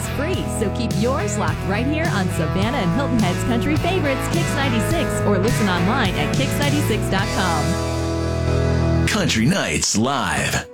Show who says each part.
Speaker 1: free, so keep yours locked right here on Savannah and Hilton Head's country favorites, Kix 96, or listen online at Kix96.com.
Speaker 2: Country Nights Live.